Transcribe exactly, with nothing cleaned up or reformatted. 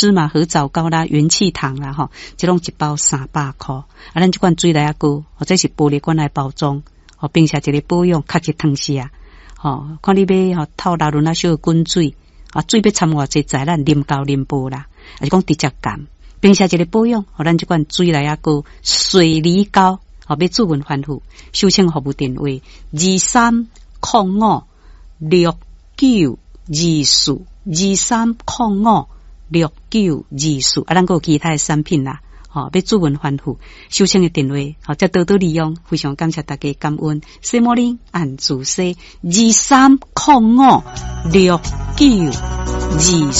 芝麻合枣膏啦、元气糖啦吼，这拢一包三百块。啊，咱这款水来啊膏，或者是玻璃罐来包装，哦，并且一个保养较级汤匙啊，哦，看你要吼透六轮啊小滚水，啊，水要掺偌济在咱啉够啉无啦，还是讲直接干，并且一个保养，和咱这款水来啊膏水梨膏，哦，要主文反复，收请服务电话二三零五六九二四二三零五六九二四，啊，咱还有其他的产品啦。哦，要主文反复，收请的电话，好，再多多利用，非常感谢大家感恩。西摩林按住西二三零五六九二